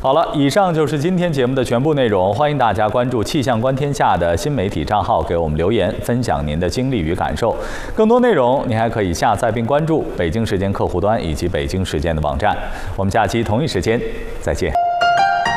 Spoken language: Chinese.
好了，以上就是今天节目的全部内容。欢迎大家关注气象观天下的新媒体账号，给我们留言，分享您的经历与感受。更多内容，您还可以下载并关注北京时间客户端以及北京时间的网站。我们下期同一时间再见。